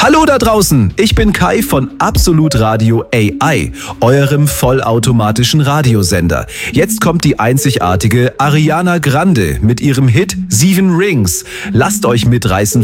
Hallo da draußen, ich bin Kai von Absolut Radio AI, eurem vollautomatischen Radiosender. Jetzt kommt die einzigartige Ariana Grande mit ihrem Hit 7 Rings. Lasst euch mitreißen